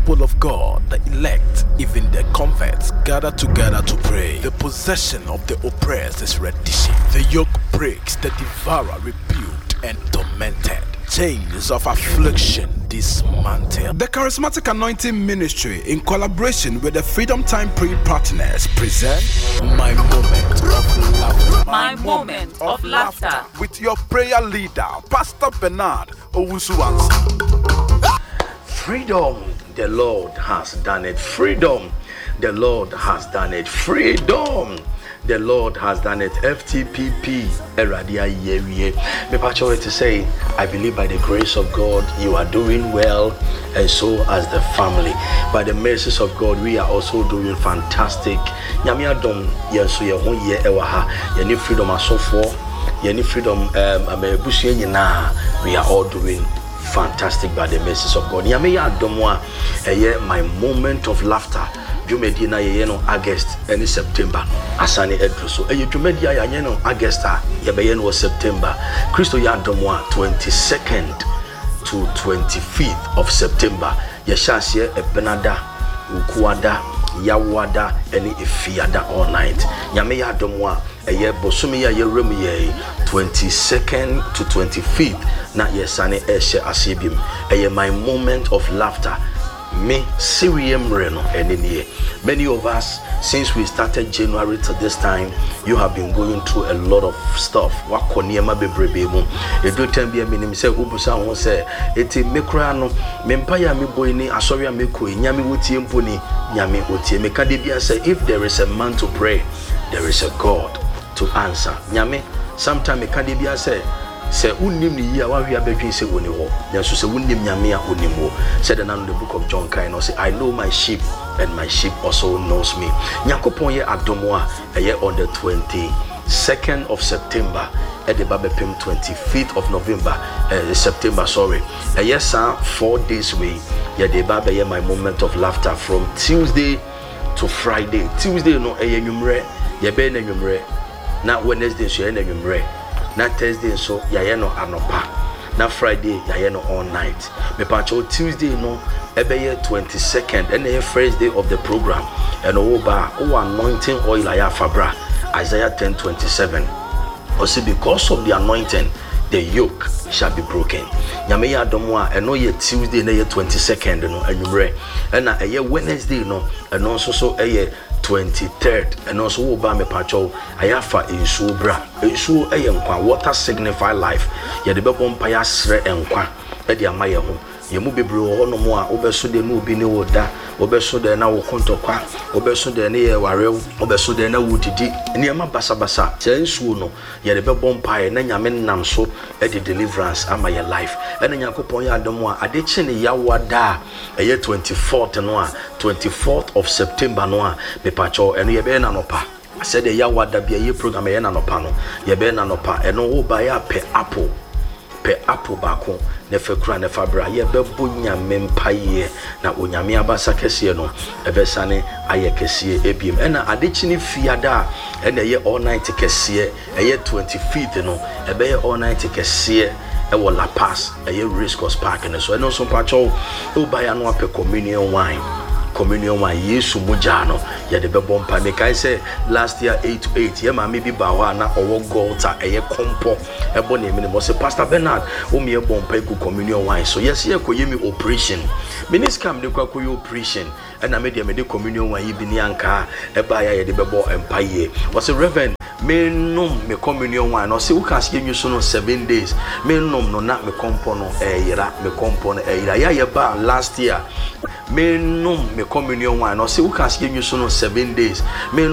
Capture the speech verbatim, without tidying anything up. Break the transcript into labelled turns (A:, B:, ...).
A: people of God, the elect, even the converts, gather together to pray. The possession of the oppressed is reddition. The yoke breaks, the devourer rebuked and tormented. Chains of affliction dismantled. The Charismatic Anointing Ministry, in collaboration with the Freedom Time Prayer Partners, present My Moment of Laughter.
B: My Moment of Laughter.
A: With your prayer leader, Pastor Bernard Owusu-Ansah.
C: Freedom, the Lord has done it. Freedom, the Lord has done it. Freedom, the Lord has done it. F T P P, Eradia Yerie. Me pacho to say, I believe by the grace of God, you are doing well, and so as the family. By the mercies of God, we are also doing fantastic. Nyame adom yenso ye ho ye ewa ha. Ye ni freedom asofo, ye ni freedom um amebusu nyina. We are all doing fantastic by the mercies of God. Nyame ya adom a My Moment of Laughter. Jumedi na ye no August and September asane edro so e jumedi ya ye no August ye be ye no September Christo ya domwa twenty-second to twenty-fifth of September ye shase e benada ukuada yawada eni efiada all night nyame ya domwa e bosumi ya ye rem ye twenty-second to twenty-fifth na ye sane e she asebim e My Moment of Laughter. Me, Syrian Reno, and in here. Many of us, since we started January to this time, you have been going through a lot of stuff. What Koniema Bebrebe, a do ten be a minimum say, Ubusa won't say, Eti Mekrano, Mempaya me boyni, Asoria Meko, Yami Uti Mpuni, Yami Uti, Mekadibia say, if there is a man to pray, there is a God to answer. Yami, sometime Mekadibia say, say unim ni ya wa hia bedwin se woni ho nso se unim nyame a onim ho said in the book of John kind say I know my sheep and my sheep also knows me. Nyakopon ye adomo a eye on the twenty-second of September at the Babepim twenty-fifth of November uh, September sorry a yes sir four days way ye the Baba ye My Moment of Laughter from Tuesday to Friday. Tuesday no eye nwumre ye be na nwumre na Wednesday so ye na nwumre na Thursday so yaye no anopa na Friday yaye no all night me pancho Tuesday no ebeye twenty-second and the first day of the program and oba o anointing oil aya fabra Isaiah ten twenty-seven also because of the anointing the yoke shall be broken. Nyame ya adomo a eno ye Tuesday na ye twenty-second no anwumre and na eye Wednesday no eno so so eye twenty-third and also wo ba me pacho ayafa ensuo bra ensuo eye nkwa water signify life ye de bebo mpa ya sre enkwa e de amaye ho ye mu bebre ho no mo a obeso de no obi ne woda obeso de na wo kontokwa obeso de ne ye warew obeso de na wudidi ne ma basa basa che ensuo no ye de bebo mpa ye na nyame nam so e de deliverance amaye life e na yakopon ya adom a ade che ne yawada eye twenty-fourth no a twenty-fourth of September no a me pacho eno ye be na nopa said the yawada be ye program ye na nopa no ye be na nopa eno wo ba ya pe apple pe apple bako ne fekura ne fabra ye be bonya mempaye na onyame abasa kese no ebesane aye kese ebiem ena adechini fiada ena ye all night kese eye twenty-fifth no ebe ye all night kese e wo La Paz eye Race Course Park ne so eno so pacho o ba ya no ape communion wine communion wine Yesu mujano ya de bebo mpa me kai say last year eight to eight ye ma me bi ba ho na owo golta eye kompo ebo na emi mo say Pastor Bernard o me e bompa ku communion wine so yes ye ko yemi operation minis kam de kwa ko operation and na me de me de communion wine bi ni anka e ba ya ye de bebo empa ye was a reverend me nom me communion wine no say uka se nyu so no seven days me nom no na me kompo no e yira me kompo no e yira ya ye ba last year me nom me communion wine no say uka se nyu so no seven days me